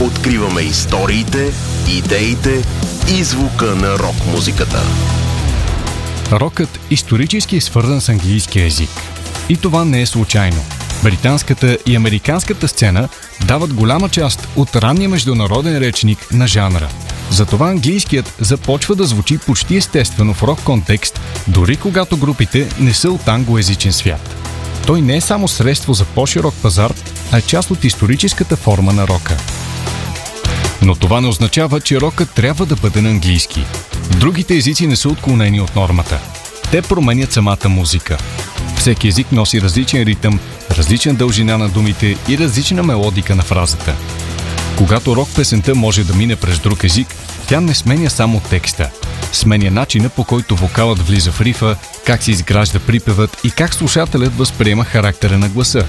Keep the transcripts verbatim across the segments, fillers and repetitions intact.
Откриваме историите, идеите и звука на рок-музиката. Рокът исторически е свързан с английския език. И това не е случайно. Британската и американската сцена дават голяма част от ранния международен речник на жанра. Затова английският започва да звучи почти естествено в рок-контекст, дори когато групите не са от англоезичен свят. Той не е само средство за по-широк пазар, а е част от историческата форма на рока. Но това не означава, че рокът трябва да бъде на английски. Другите езици не са отклонени от нормата. Те променят самата музика. Всеки език носи различен ритъм, различна дължина на думите и различна мелодика на фразата. Когато рок-песента може да мине през друг език, тя не сменя само текста. Сменя начина, по който вокалът влиза в рифа, как се изгражда припевът и как слушателят възприема характера на гласа.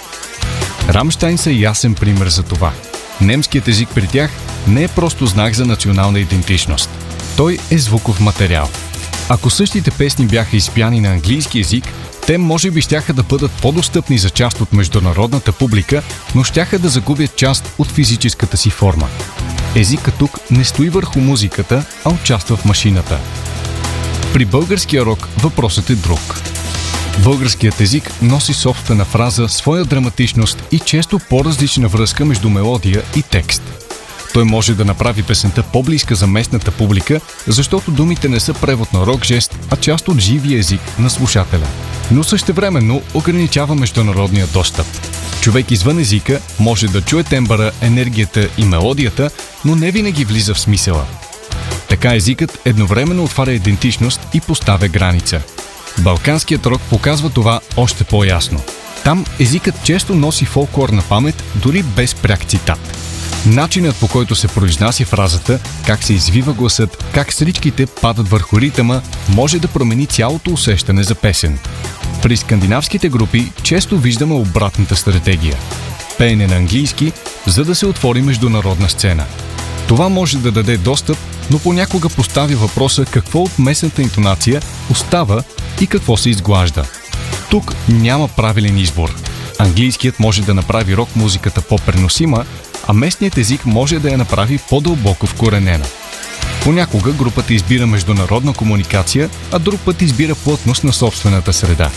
Рамщайн са ясен пример за това. Немският език при тях не е просто знак за национална идентичност. Той е звуков материал. Ако същите песни бяха изпяни на английски език, те може би щяха да бъдат по-достъпни за част от международната публика, но щяха да загубят част от физическата си форма. Езикът тук не стои върху музиката, а участва в машината. При българския рок въпросът е друг. Българският език носи собствена фраза, своя драматичност и често по-различна връзка между мелодия и текст. Той може да направи песента по-близка за местната публика, защото думите не са превод на рок-жест, а част от живия език на слушателя. Но същевременно ограничава международния достъп. Човек извън езика може да чуе тембъра, енергията и мелодията, но не винаги влиза в смисъла. Така езикът едновременно отваря идентичност и поставя граница. Балканският рок показва това още по-ясно. Там езикът често носи фолклорна памет, дори без пряк цитат. Начинът, по който се произнася фразата, как се извива гласът, как стричките падат върху ритъма, може да промени цялото усещане за песен. При скандинавските групи често виждаме обратната стратегия. Пеене на английски, за да се отвори международна сцена. Това може да даде достъп, но понякога поставя въпроса какво от местната интонация остава и какво се изглажда. Тук няма правилен избор. Английският може да направи рок-музиката по-преносима, а местният език може да я направи по-дълбоко вкоренена. Понякога групата избира международна комуникация, а друг път избира плътност на собствената среда.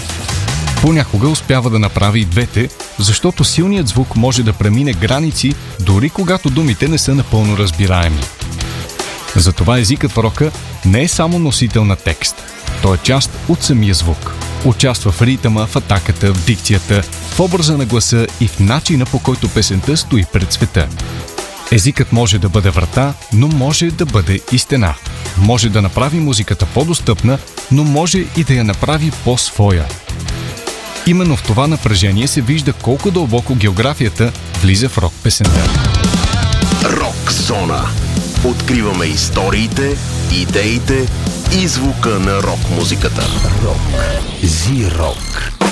Понякога успява да направи и двете, защото силният звук може да премине граници, дори когато думите не са напълно разбираеми. Затова езикът в рока не е само носител на текст. Той е част от самия звук. Участва в ритъма, в атаката, в дикцията, в образа на гласа и в начина, по който песента стои пред света. Езикът може да бъде врата, но може да бъде и стена. Може да направи музиката по-достъпна, но може и да я направи по-своя. Именно в това напрежение се вижда колко дълбоко географията влиза в рок-песента. Рок-зона. Откриваме историите, идеите и звука на рок-музиката. Рок. Зи-рок.